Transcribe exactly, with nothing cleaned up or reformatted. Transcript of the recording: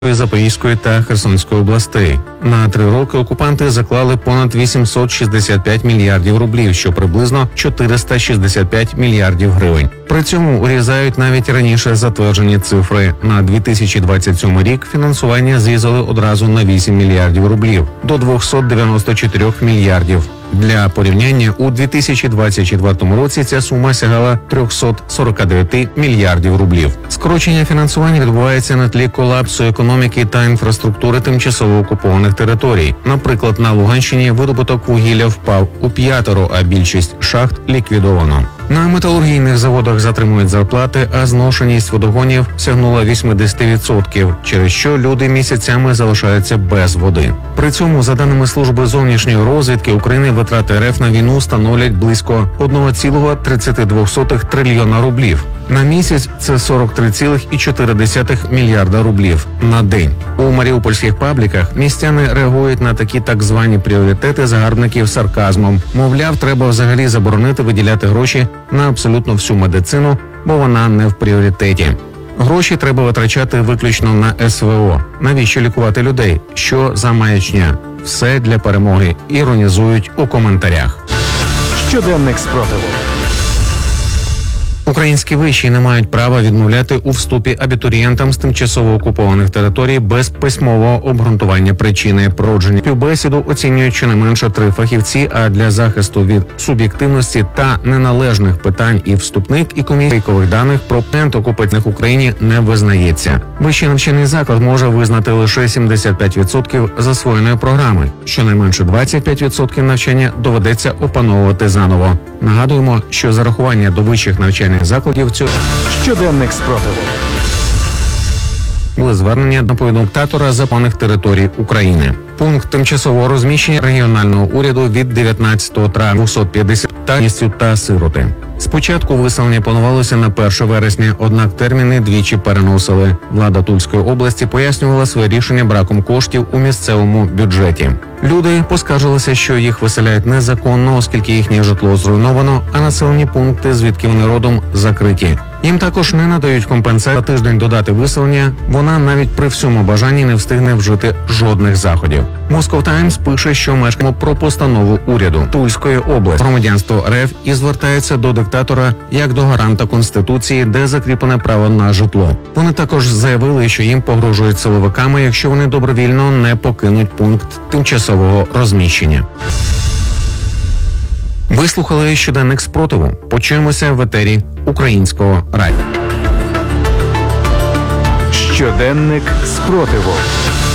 Запорізької та Херсонської областей. На три роки окупанти заклали понад вісімсот шістдесят п'ять мільярдів рублів, що приблизно чотириста шістдесят п'ять мільярдів гривень. При цьому урізають навіть раніше затверджені цифри. На дві тисячі двадцять сьомий рік фінансування зрізали одразу на вісім мільярдів рублів до двохсот дев'яноста чотирьох мільярдів. Для порівняння, у дві тисячі двадцять четвертому році ця сума сягала трьохсот сорока дев'яти мільярдів рублів. Скорочення фінансування відбувається на тлі колапсу економіки та інфраструктури тимчасово окупованих територій. Наприклад, на Луганщині видобуток вугілля впав у п'ятеро, а більшість шахт ліквідовано. На металургійних заводах затримують зарплати, а зношеність водогонів сягнула вісімдесят відсотків, через що люди місяцями залишаються без води. При цьому, за даними Служби зовнішньої розвідки України, витрати РФ на війну становлять близько один цілих тридцять два сотих трильйона рублів. На місяць це сорок три цілих чотири десятих мільярда рублів на день. У маріупольських пабліках містяни реагують на такі так звані пріоритети загарбників сарказмом. Мовляв, треба взагалі заборонити виділяти гроші на абсолютно всю медицину, бо вона не в пріоритеті. Гроші треба витрачати виключно на ес ве о. Навіщо лікувати людей? Що за маячня? Все для перемоги. Іронізують у коментарях. Щоденник спротиву. Українські виші не мають права відмовляти у вступі абітурієнтам з тимчасово окупованих територій без письмового обґрунтування причини породження. Співбесіду оцінюють щонайменше три фахівці, а для захисту від суб'єктивності та неналежних питань і вступник, і комісійкових даних про пент окупаційних в Україні не визнається. Вищий навчальний заклад може визнати лише сімдесят п'ять відсотків засвоєної програми. Щонайменше двадцять п'ять відсотків навчання доведеться опановувати заново. Нагадуємо, що зарахування до вищих навчальних закладів цього Щоденник спротиву. були звернення до повідомтатора законних територій України. Пункт тимчасового розміщення регіонального уряду від дев'ятнадцятого травня двісті п'ятдесят та місцю та сироти. Спочатку виселення планувалося на перше вересня, однак терміни двічі переносили. Влада Тульської області пояснювала своє рішення браком коштів у місцевому бюджеті. Люди поскаржилися, що їх виселяють незаконно, оскільки їхнє житло зруйновано, а населені пункти, звідки вони родом, закриті. Їм також не надають компенсацію. За тиждень до дати виселення вона навіть при всьому бажанні не встигне вжити жодних заходів. Moscow Times пише, що мешкаємо про постанову уряду Тульської області, громадянство РФ, і звертається до диктатора як до гаранта Конституції, де закріплене право на житло. Вони також заявили, що їм погрожують силовиками, якщо вони добровільно не покинуть пункт тимчасового розміщення. Ви слухали щоденник спротиву. Почуємося в етері Українського радіо. Щоденник спротиву.